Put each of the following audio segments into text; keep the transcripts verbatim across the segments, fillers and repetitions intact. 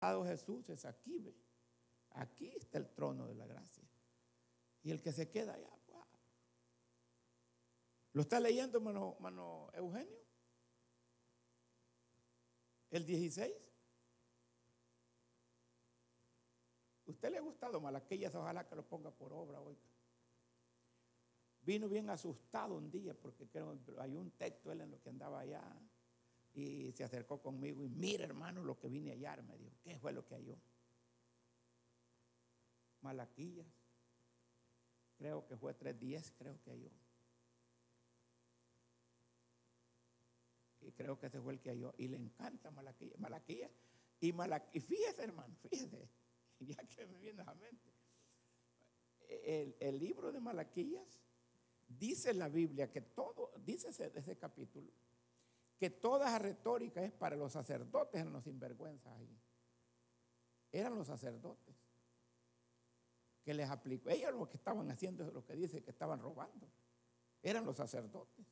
Jesús es aquí, ve. Aquí está el trono de la gracia. Y el que se queda allá, wow. ¿Lo está leyendo, hermano, hermano Eugenio? El dieciséis. ¿Usted le ha gustado Malaquías? Ojalá que lo ponga por obra hoy. Vino bien asustado un día porque creo hay un texto él en lo que andaba allá y se acercó conmigo y mira, hermano, lo que vine a hallar. Me dijo, ¿qué fue lo que halló? Malaquías, creo que fue tres diez, creo que halló. Y creo que ese fue el que halló. Y le encanta Malaquías. Malaquías. Y, Malaquías, y fíjese, hermano, fíjese, ya que me viene a la mente. El, el libro de Malaquías dice la Biblia que todo, dice ese, ese capítulo, que toda esa retórica es para los sacerdotes, eran los sinvergüenzas ahí. Eran los sacerdotes que les aplicó. Ellos lo que estaban haciendo es lo que dice que estaban robando. Eran los sacerdotes.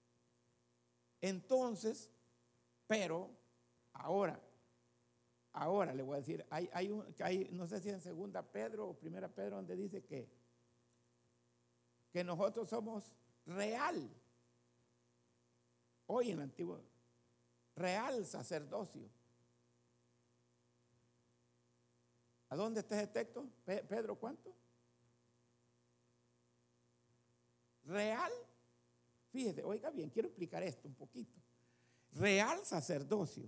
Entonces, pero ahora, ahora le voy a decir, hay, hay, un, hay no sé si en segunda Pedro o primera Pedro donde dice que que nosotros somos real, hoy en el antiguo, real sacerdocio. ¿A dónde está ese texto? Pedro, ¿cuánto? Real, fíjese, oiga bien, quiero explicar esto un poquito. Real sacerdocio.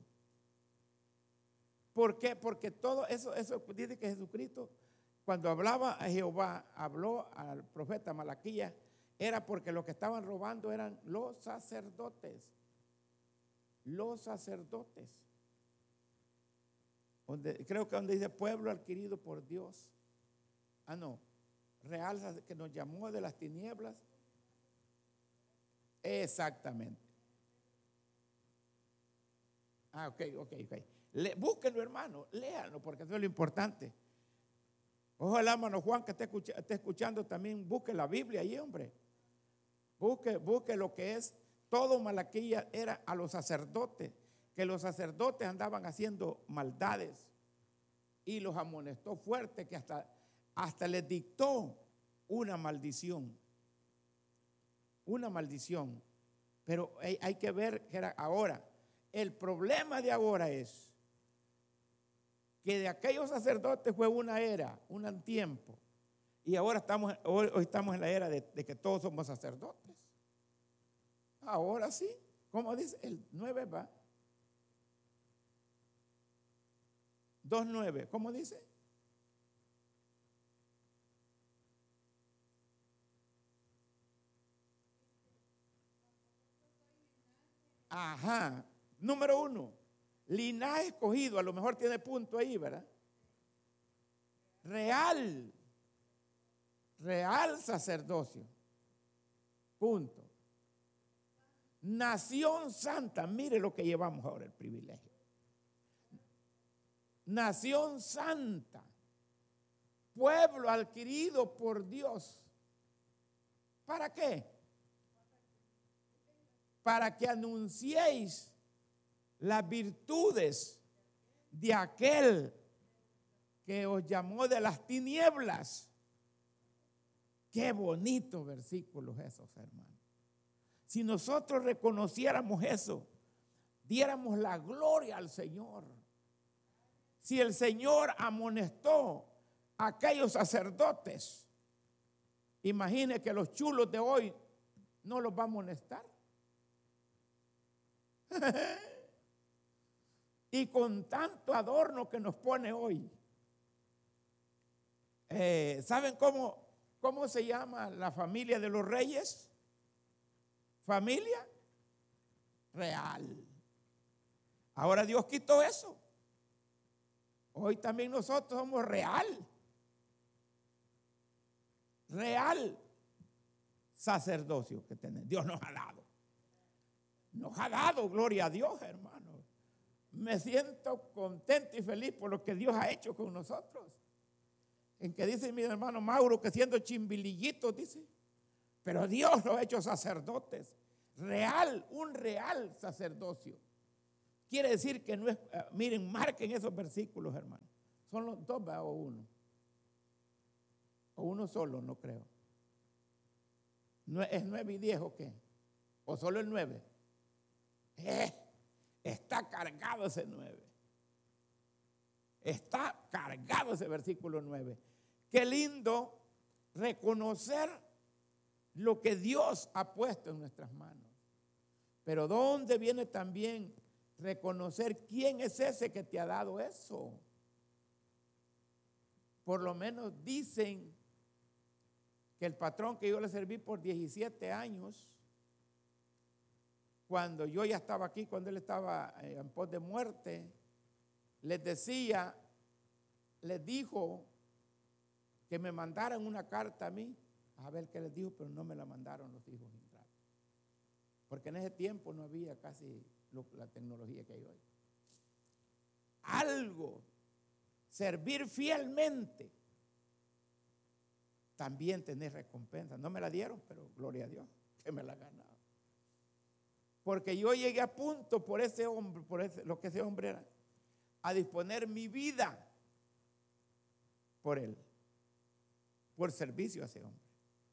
¿Por qué? Porque todo eso, eso dice que Jesucristo, cuando hablaba a Jehová, habló al profeta Malaquías, era porque lo que estaban robando eran los sacerdotes. Los sacerdotes. Donde, creo que donde dice pueblo adquirido por Dios. Ah, no. Real, que nos llamó de las tinieblas. Exactamente. Ah, ok, ok, ok. Le, búsquenlo, hermano, léanlo, porque eso es lo importante. Ojalá, hermano Juan, que esté, escucha, esté escuchando también, busque la Biblia ahí, hombre. Busque, busque lo que es. Todo Malaquías era a los sacerdotes, que los sacerdotes andaban haciendo maldades y los amonestó fuerte, que hasta, hasta les dictó una maldición. Una maldición. Pero hay, hay que ver que era ahora. El problema de ahora es que de aquellos sacerdotes fue una era, un tiempo, y ahora estamos, hoy, hoy estamos en la era de, de que todos somos sacerdotes. Ahora sí, como dice el nueve va, dos nueve, ¿cómo dice? Ajá, número uno, linaje escogido, a lo mejor tiene punto ahí, ¿verdad? Real, real sacerdocio, punto. Nación santa, mire lo que llevamos ahora, el privilegio. Nación santa, pueblo adquirido por Dios. ¿Para qué? Para que anunciéis las virtudes de aquel que os llamó de las tinieblas. Qué bonitos versículos esos, hermanos. Si nosotros reconociéramos eso, diéramos la gloria al Señor. Si el Señor amonestó a aquellos sacerdotes, imagine que los chulos de hoy no los va a amonestar. Y con tanto adorno que nos pone hoy. Eh, ¿Saben cómo, cómo se llama la familia de los reyes? Familia real. Ahora Dios quitó eso. Hoy también nosotros somos real. Real sacerdocio que tenemos. Dios nos ha dado. Nos ha dado, gloria a Dios, hermano. Me siento contento y feliz por lo que Dios ha hecho con nosotros. En que dice mi hermano Mauro que siendo chimbilillitos, dice, pero Dios los ha hecho sacerdotes. Real, un real sacerdocio. Quiere decir que no es, uh, miren, marquen esos versículos, hermano. ¿Son los dos ¿va? O uno? O uno solo, no creo. ¿Es nueve y diez o qué? ¿O solo el nueve? Eh, está cargado ese nueve. Está cargado ese versículo nueve. Qué lindo reconocer lo que Dios ha puesto en nuestras manos. Pero ¿dónde viene también reconocer quién es ese que te ha dado eso? Por lo menos dicen que el patrón que yo le serví por diecisiete años, cuando yo ya estaba aquí, cuando él estaba en pos de muerte, les decía, les dijo que me mandaran una carta a mí, a ver qué les dijo, pero no me la mandaron los hijos Ingrato. Porque en ese tiempo no había casi lo, la tecnología que hay hoy. Algo, servir fielmente, también tener recompensa. No me la dieron, pero gloria a Dios que me la ganaron. Porque yo llegué a punto por ese hombre, por ese, lo que ese hombre era, a disponer mi vida por él, por servicio a ese hombre.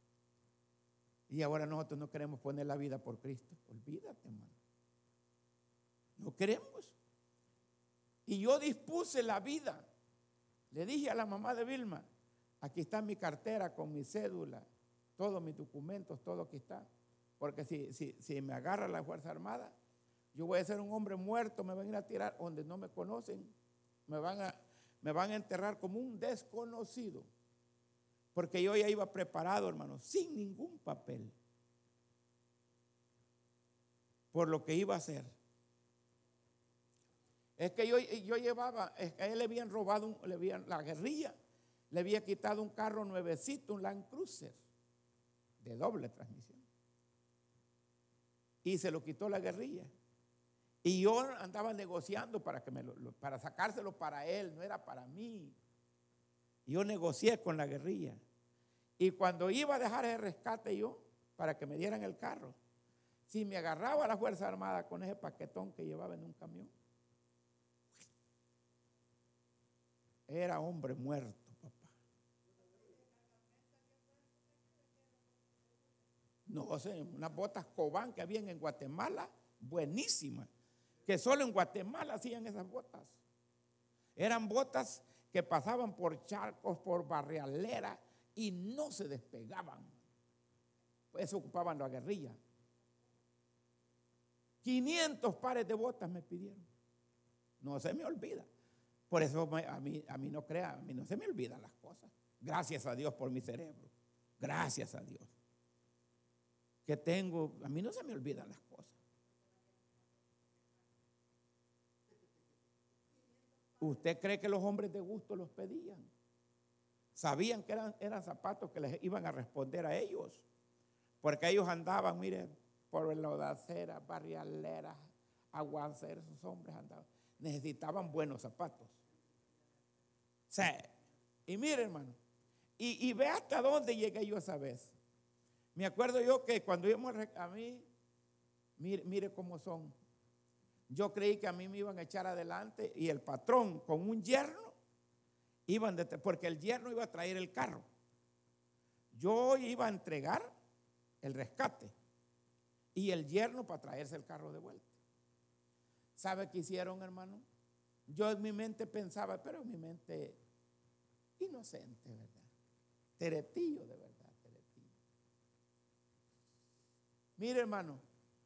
Y ahora nosotros no queremos poner la vida por Cristo. Olvídate, hermano. No queremos. Y yo dispuse la vida. Le dije a la mamá de Vilma, aquí está mi cartera con mi cédula, todos mis documentos, todo aquí está. Porque si, si, si me agarra la Fuerza Armada, yo voy a ser un hombre muerto, me van a ir a tirar donde no me conocen, me van a, me van a enterrar como un desconocido. Porque yo ya iba preparado, hermano, sin ningún papel, por lo que iba a hacer. Es que yo, yo llevaba, es que a él le habían robado, un, le habían, la guerrilla, le había quitado un carro nuevecito, un Land Cruiser, de doble transmisión. Y se lo quitó la guerrilla. Y yo andaba negociando para, que me lo, para sacárselo para él, no era para mí. Y yo negocié con la guerrilla. Y cuando iba a dejar el rescate yo, para que me dieran el carro, si me agarraba a la Fuerza Armada con ese paquetón que llevaba en un camión, era hombre muerto, papá. No sé, unas botas Cobán que habían en Guatemala, buenísimas, que solo en Guatemala hacían esas botas. Eran botas que pasaban por charcos, por barrialeras y no se despegaban. Pues ocupaban la guerrilla. quinientos pares de botas me pidieron. No se me olvida. Por eso a mí, a mí no crea, a mí no se me olvidan las cosas. Gracias a Dios por mi cerebro. Gracias a Dios. Que tengo, a mí no se me olvidan las cosas. ¿Usted cree que los hombres de gusto los pedían? Sabían que eran, eran zapatos que les iban a responder a ellos. Porque ellos andaban, mire, por lodaceras, barrialeras, aguaceros, esos hombres andaban. Necesitaban buenos zapatos. Sí. Y mire, hermano, y, y ve hasta dónde llegué yo esa vez. Me acuerdo yo que cuando íbamos a mí, mire, mire cómo son. Yo creí que a mí me iban a echar adelante y el patrón con un yerno iban de, porque el yerno iba a traer el carro. Yo iba a entregar el rescate y el yerno para traerse el carro de vuelta. ¿Sabe qué hicieron, hermano? Yo en mi mente pensaba, pero en mi mente inocente, ¿verdad? Teretillo, de verdad, teretillo. Mire, hermano,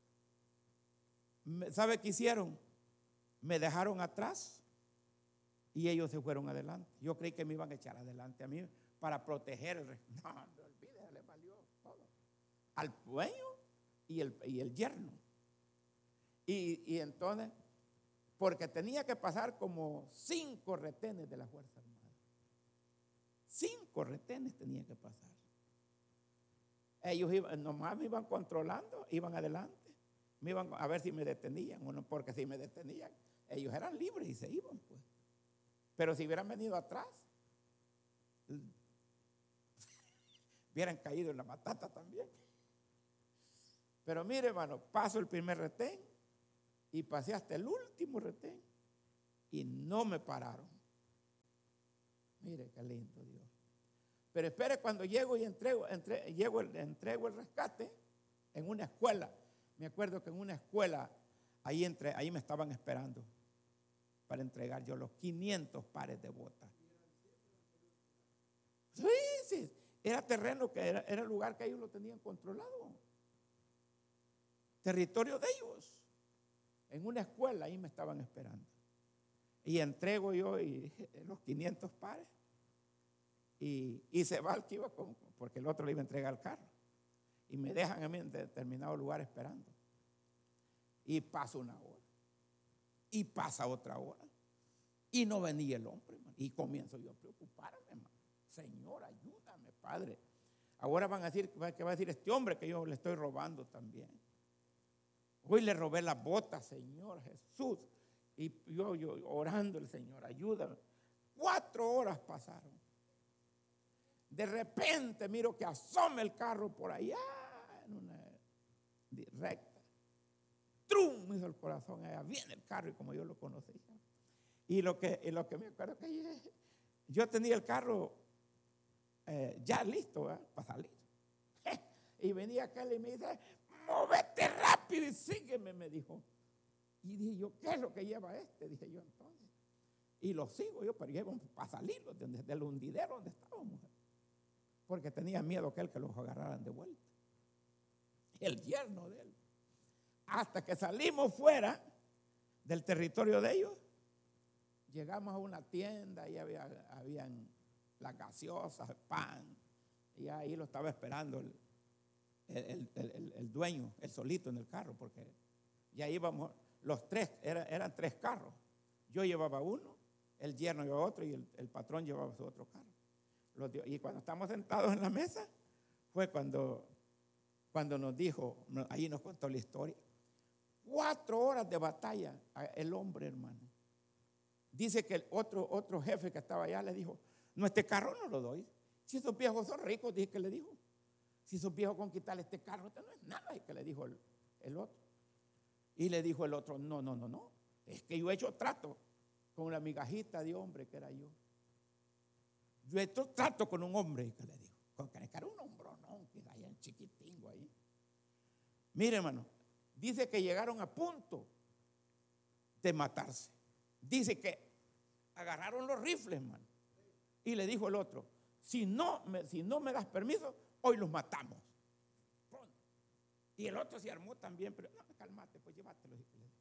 ¿sabe qué hicieron? Me dejaron atrás y ellos se fueron adelante. Yo creí que me iban a echar adelante a mí para proteger el... No, no olvides, le valió todo. Al dueño y el, y el yerno. Y, y entonces, porque tenía que pasar como cinco retenes de la Fuerza Armada. Cinco retenes tenía que pasar. Ellos iban, nomás me iban controlando, iban adelante. Me iban a ver si me detenían o no, porque si me detenían, ellos eran libres y se iban, pues. Pero si hubieran venido atrás, hubieran caído en la matata también. Pero mire, hermano, paso el primer retén Y pasé hasta el último retén y no me pararon. Mire qué lindo Dios. Pero espere, cuando llego y entrego, entre, llego, entrego el rescate en una escuela. Me acuerdo que en una escuela, ahí, entre, ahí me estaban esperando para entregar yo los quinientos pares de botas. Sí, sí, era terreno que era, era el lugar que ellos lo tenían controlado. Territorio de ellos. En una escuela ahí me estaban esperando. Y entrego yo y, los quinientos pares. Y, y se va el que iba con, porque el otro le iba a entregar el carro. Y me dejan a mí en determinado lugar esperando. Y pasa una hora. Y pasa otra hora. Y no venía el hombre, hermano. Y comienzo yo a preocuparme, hermano. Señor, ayúdame, Padre. Ahora van a decir, ¿qué va a decir este hombre que yo le estoy robando también? Hoy le robé las botas, Señor Jesús. Y yo, yo orando el Señor, ayúdame. Cuatro horas pasaron. De repente miro que asoma el carro por allá en una recta. ¡Trum! Me hizo el corazón. Allá viene el carro y como yo lo conocía. Y lo que, y lo que me acuerdo que yo tenía el carro eh, ya listo, ¿eh?, para salir. Y venía aquel y me dice, móvete rápido y sígueme, me dijo. Y dije yo, ¿qué es lo que lleva este? Dije yo entonces. Y lo sigo yo, pero llevo para salir desde el hundidero donde estábamos. Porque tenía miedo aquel que los agarraran de vuelta. El yerno de él. Hasta que salimos fuera del territorio de ellos, llegamos a una tienda y había, habían las gaseosas, el pan, y ahí lo estaba esperando el, el, el, el, el dueño, el solito en el carro, porque ya íbamos, los tres, era, eran tres carros. Yo llevaba uno, el yerno llevaba otro y el, el patrón llevaba su otro carro. Los, y cuando estamos sentados en la mesa, fue cuando, cuando nos dijo, ahí nos contó la historia, cuatro horas de batalla el hombre, hermano. Dice que el otro, otro jefe que estaba allá le dijo, no, este carro no lo doy. Si esos viejos son ricos, dije que le dijo. Si esos viejos con quitarle este carro, este no es nada, y que le dijo el, el otro. Y le dijo el otro, no, no, no, no. Es que yo he hecho trato con la migajita de hombre que era yo. Yo he hecho trato con un hombre, que le dijo, con que era un hombronón, que era allá chiquitingo ahí. Mire, hermano, dice que llegaron a punto de matarse. Dice que agarraron los rifles, hermano. Y le dijo el otro, si no me, si no me das permiso, hoy los matamos. Y el otro se armó también, pero no, cálmate, pues llévatelos.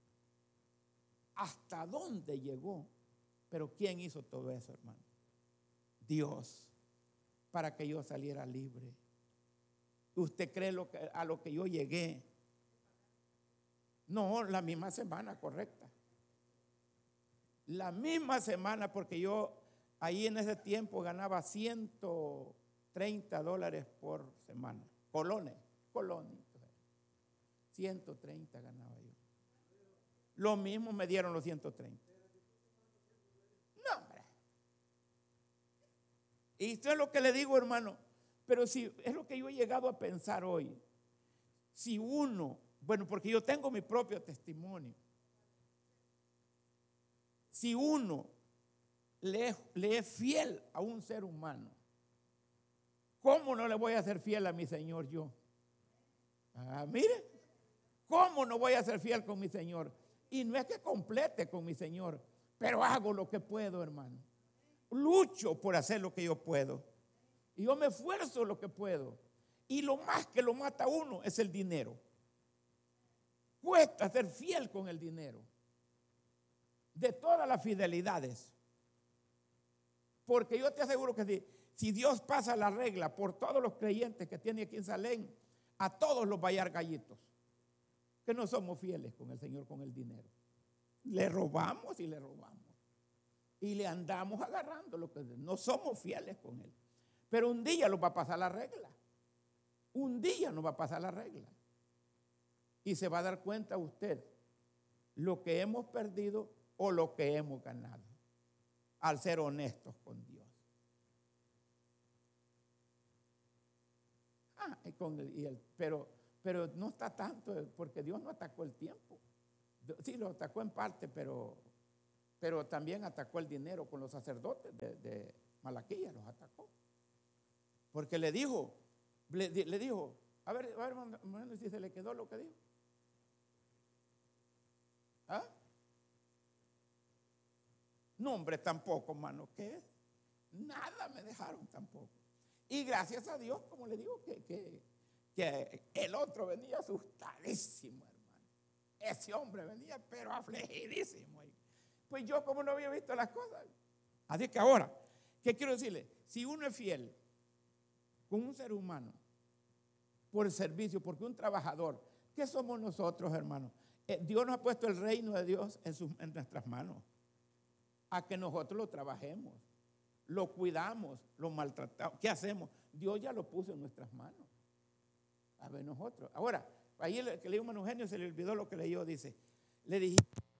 ¿Hasta dónde llegó? Pero ¿quién hizo todo eso, hermano? Dios, para que yo saliera libre. ¿Usted cree lo que, a lo que yo llegué? No, la misma semana, correcta. La misma semana, porque yo ahí en ese tiempo ganaba ciento treinta dólares por semana. Colones, colones. ciento treinta ganaba yo. Lo mismo me dieron los ciento treinta. No, hombre. Y esto es lo que le digo, hermano. Pero si es lo que yo he llegado a pensar hoy. Si uno, bueno, porque yo tengo mi propio testimonio. Si uno le es, le es fiel a un ser humano, ¿cómo no le voy a ser fiel a mi Señor yo? Ah, mire, ¿cómo no voy a ser fiel con mi Señor? Y no es que complete con mi Señor, pero hago lo que puedo, hermano. Lucho por hacer lo que yo puedo. Y yo me esfuerzo lo que puedo. Y lo más que lo mata a uno es el dinero. Cuesta ser fiel con el dinero. De todas las fidelidades. Porque yo te aseguro que si, si Dios pasa la regla por todos los creyentes que tiene aquí en Salén, a todos los va a hallar gallitos. Que no somos fieles con el Señor, con el dinero. Le robamos y le robamos. Y le andamos agarrando lo que no somos fieles con Él. Pero un día nos va a pasar la regla. Un día nos va a pasar la regla. Y se va a dar cuenta usted lo que hemos perdido o lo que hemos ganado al ser honestos con Dios. Ah, y con el, y el, pero, pero no está tanto porque Dios no atacó el tiempo. Sí, lo atacó en parte, pero, pero también atacó el dinero con los sacerdotes de, de Malaquía, los atacó. Porque le dijo, le, le dijo, a ver, a ver, hermano, si se le quedó lo que dijo. ¿Ah? No, hombre, tampoco, hermano, ¿qué es? Nada me dejaron tampoco. Y gracias a Dios, como le digo, que, que, que el otro venía asustadísimo, hermano. Ese hombre venía, pero afligidísimo. Pues yo, como no había visto las cosas. Así que ahora, ¿qué quiero decirle? Si uno es fiel con un ser humano por el servicio, porque un trabajador, ¿qué somos nosotros, hermanos? Eh, Dios nos ha puesto el reino de Dios en, sus, en nuestras manos, a que nosotros lo trabajemos, lo cuidamos, lo maltratamos. ¿Qué hacemos? Dios ya lo puso en nuestras manos. A ver nosotros. Ahora, ahí el que leí un Eugenio se le olvidó lo que leyó, dice, le dije.